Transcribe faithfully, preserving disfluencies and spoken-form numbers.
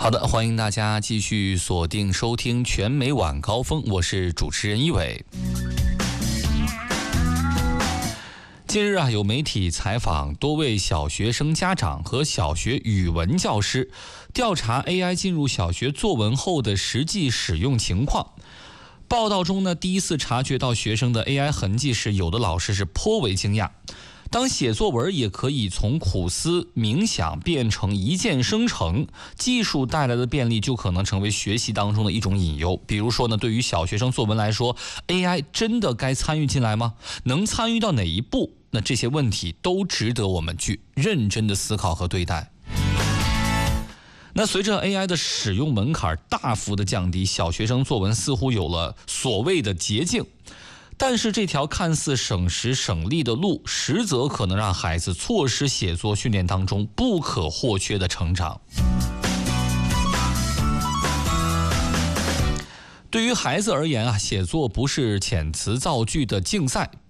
好的，欢迎大家继续锁定收听全美晚高峰，我是主持人一伟。近日啊，有媒体采访多位小学生家长和小学语文教师，调查 A I 进入小学作文后的实际使用情况。报道中呢，第一次察觉到学生的 A I 痕迹时，有的老师是颇为惊讶。当写作文也可以从苦思冥想变成一键生成，技术带来的便利就可能成为学习当中的一种隐忧。比如说呢，对于小学生作文来说， A I 真的该参与进来吗？能参与到哪一步？那这些问题都值得我们去认真的思考和对待。那随着 A I 的使用门槛大幅的降低，小学生作文似乎有了所谓的捷径。但是这条看似省时省力的路，实则可能让孩子错失写作训练当中不可或缺的成长。对于孩子而言啊，写作不是遣词造句的竞赛，